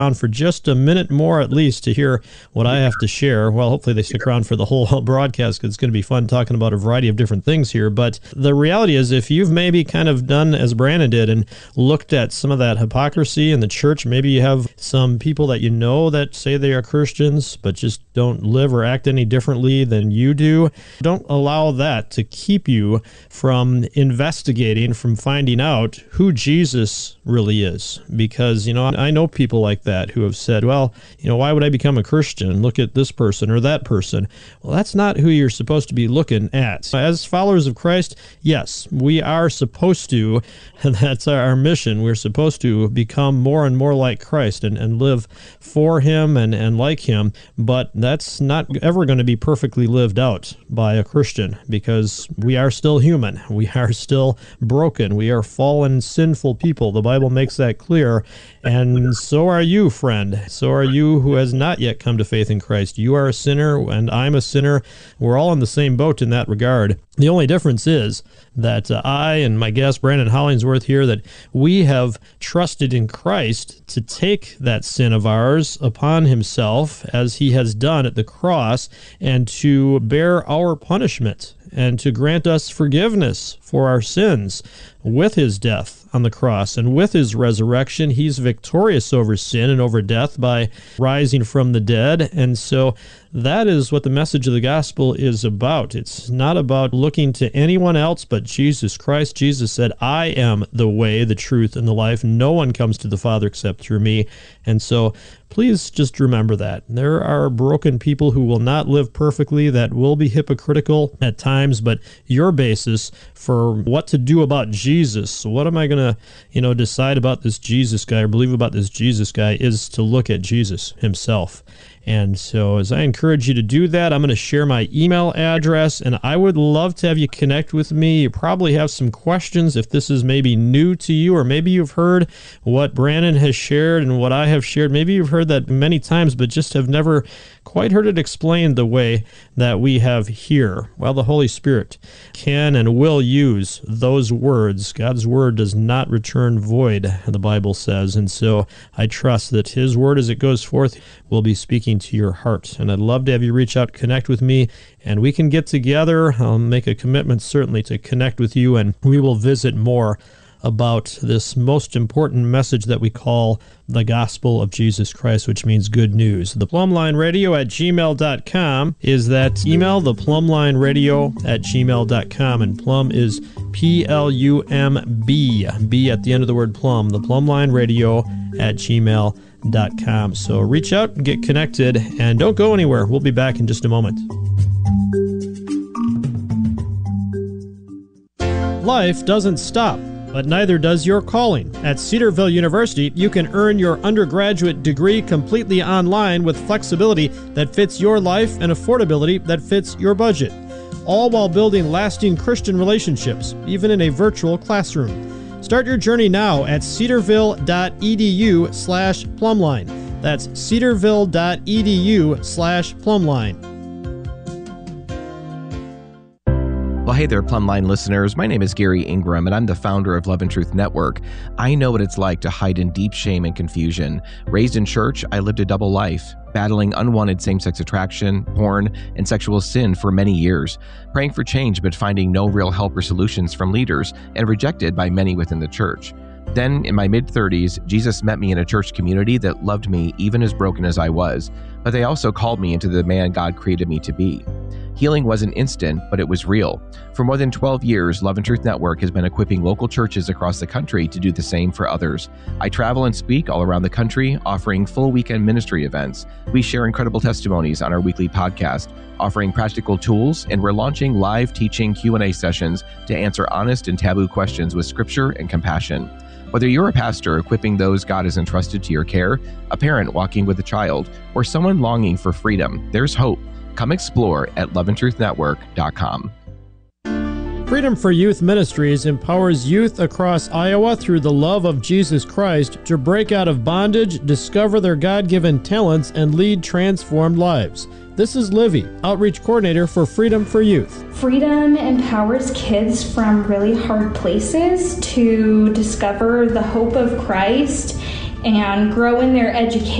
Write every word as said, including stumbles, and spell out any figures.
around for just a minute more at least to hear what I have to share. Well, hopefully they stick around for the whole broadcast, because it's going to be fun talking about a variety of different things here. But the reality is, if you've maybe kind of done as Brandon did and looked at some of that hypocrisy in the church, maybe you have some people that you know that say they are Christians but just don't live or act any differently than you do. Don't allow that to keep you from investigating, from finding out who Jesus really is. Because, you know, I know people like that who have said, well, you know, why would I become a Christian? Look at this person or that person. Well, that's not who you're supposed to be looking at. As followers of Christ, yes, we are supposed to, and that's our mission, we're supposed to become more and more like Christ and, and live for Him and, and like Him, but that's not ever going to be perfectly lived out by a Christian, because we are still human. We are still broken. We are fallen, sinful people. The Bible makes that clear, and so are you, friend. So are you who has not yet come to faith in Christ. You are a sinner, and I'm a sinner. We're all in the same boat in that regard. The only difference is that uh, I and my guest, Brandon Hollingsworth here, that we have trusted in Christ to take that sin of ours upon Himself, as He has done at the cross, and to bear our punishment and to grant us forgiveness for our sins with His death on the cross. And with His resurrection, He's victorious over sin and over death by rising from the dead. And so that is what the message of the gospel is about. It's not about looking to anyone else but Jesus Christ. Jesus said, I am the way, the truth, and the life. No one comes to the Father except through me. And so please just remember that. There are broken people who will not live perfectly, that will be hypocritical at times, but your basis for what to do about Jesus, what am I going to, you know, decide about this Jesus guy or believe about this Jesus guy, is to look at Jesus Himself. And so as I encourage you to do that, I'm going to share my email address, and I would love to have you connect with me. You probably have some questions if this is maybe new to you, or maybe you've heard what Brandon has shared and what I have shared. Maybe you've heard that many times, but just have never quite heard it explained the way that we have here. Well, the Holy Spirit can and will use those words. God's word does not return void, the Bible says. And so I trust that His word, as it goes forth, will be speaking to your heart. And I'd love to have you reach out, connect with me, and we can get together. I'll make a commitment certainly to connect with you, and we will visit more about this most important message that we call the gospel of Jesus Christ, which means good news. The Plumline Radio at gmail dot com is that email, the Plumline Radio at gmail dot com, and plum is P L U M B, B at the end of the word plum, the Plumline Radio at gmail dot com. So reach out and get connected, and don't go anywhere. We'll be back in just a moment. Life doesn't stop, but neither does your calling. At Cedarville University, you can earn your undergraduate degree completely online with flexibility that fits your life and affordability that fits your budget, all while building lasting Christian relationships, even in a virtual classroom. Start your journey now at cedarville.edu slash plumline. That's cedarville.edu slash plumline. Well, hey there, Plumline listeners. My name is Gary Ingram, and I'm the founder of Love and Truth Network. I know what it's like to hide in deep shame and confusion. Raised in church, I lived a double life, battling unwanted same-sex attraction, porn, and sexual sin for many years, praying for change but finding no real help or solutions from leaders, and rejected by many within the church. Then, in my mid-thirties, Jesus met me in a church community that loved me even as broken as I was, but they also called me into the man God created me to be. Healing wasn't instant, but it was real. For more than twelve years, Love and Truth Network has been equipping local churches across the country to do the same for others. I travel and speak all around the country, offering full weekend ministry events. We share incredible testimonies on our weekly podcast, offering practical tools, and we're launching live teaching Q and A sessions to answer honest and taboo questions with scripture and compassion. Whether you're a pastor equipping those God has entrusted to your care, a parent walking with a child, or someone longing for freedom, there's hope. Come explore at love and truth network dot com. Freedom for Youth Ministries empowers youth across Iowa through the love of Jesus Christ to break out of bondage, discover their God-given talents, and lead transformed lives. This is Livy, Outreach Coordinator for Freedom for Youth. Freedom empowers kids from really hard places to discover the hope of Christ and grow in their education